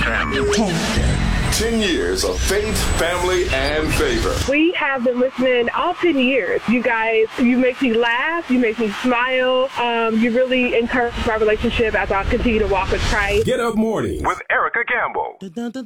10 years of faith, family, and favor. We have been listening all 10 years. You guys, you make me laugh. You make me smile. You really encourage my relationship as I continue to walk with Christ. Get Up Morning with Erica Campbell.